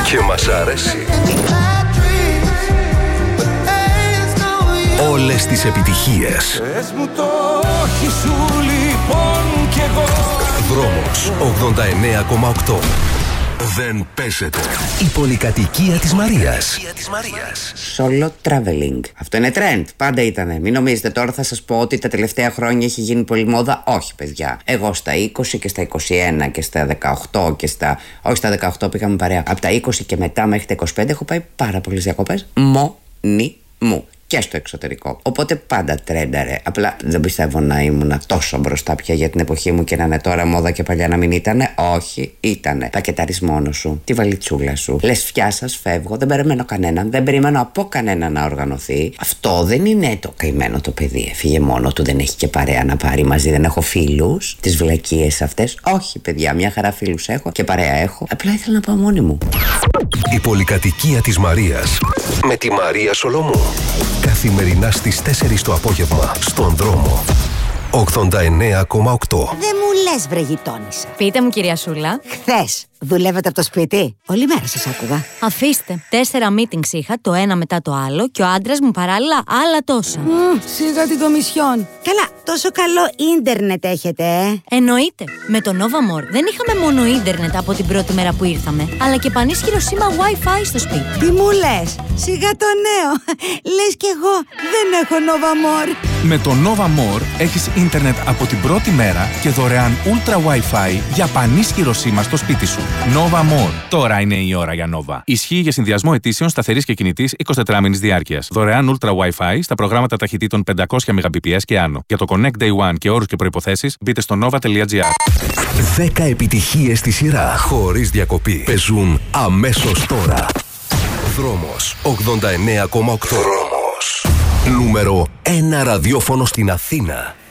Και μας αρέσει. Όλες τις επιτυχίες. Πες μου το όχι σου λοιπόν κι εγώ. Δρόμος 89,8. Δεν παίζεται. Η πολυκατοικία της Μαρίας. Solo traveling. Αυτό είναι trend. Πάντα ήτανε. Μην νομίζετε τώρα θα σας πω ότι τα τελευταία χρόνια έχει γίνει πολύ μόδα. Όχι, παιδιά. Εγώ στα 20 και στα 21 και στα 18 και στα. Όχι, στα 18 πήγαμε παρέα. Από τα 20 και μετά μέχρι τα 25 έχω πάει πάρα πολλές διακοπές. Μόνη μου. Και στο εξωτερικό. Οπότε πάντα τρένταρε. Απλά δεν πιστεύω να ήμουν τόσο μπροστά πια για την εποχή μου και να είναι τώρα μόδα και παλιά να μην ήτανε. Όχι, ήτανε. Πακετάρεις μόνο σου, τη βαλιτσούλα σου. Λες φιά σας, φεύγω, δεν περιμένω κανέναν, δεν περιμένω από κανέναν να οργανωθεί. Αυτό δεν είναι το καημένο το παιδί. Έφυγε μόνο του, δεν έχει και παρέα να πάρει μαζί, δεν έχω φίλους. Τις βλακίες αυτές. Όχι, παιδιά, μια χαρά φίλους έχω και παρέα έχω. Απλά ήθελα να πάω μόνη μου. Η πολυκατοικία της Μαρίας. Με τη Μαρία Σολομού. Καθημερινά στις 4 το απόγευμα. Στον δρόμο. 89,8. Δεν μου λες βρε γειτόνισσα. Πείτε μου κυρία Σούλα. Χθες δουλεύατε από το σπίτι? Όλη μέρα σας άκουγα. Αφήστε, 4 meetings είχα, το ένα μετά το άλλο και ο άντρας μου παράλληλα άλλα τόσα. Σιγά την κομισιόν. Καλά, τόσο καλό ίντερνετ έχετε, Εννοείται. Με το Nova More δεν είχαμε μόνο ίντερνετ από την πρώτη μέρα που ήρθαμε, αλλά και πανίσχυρο σήμα Wi-Fi στο σπίτι. Τι μου λες? Σιγά το νέο. Λες κι εγώ δεν έχω Nova More. Με το Nova More έχεις ίντερνετ από την πρώτη μέρα και δωρεάν Ultra Wi-Fi για πανίσχυρο σήμα στο σπίτι σου. Nova More. Τώρα είναι η ώρα για Nova. Ισχύει για συνδυασμό αιτήσεων σταθερής και κινητής 24 μήνες διάρκειας. Δωρεάν Ultra Wi-Fi στα προγράμματα ταχυτήτων 500 Mbps και άνω. Για το Connect Day One και όρους και προϋποθέσεις μπείτε στο nova.gr. 10 επιτυχίες στη σειρά. Χωρίς διακοπή. Παίζουν αμέσως τώρα. Δρόμος 89,8. Νούμερο 1 ραδιόφωνο στην Αθήνα.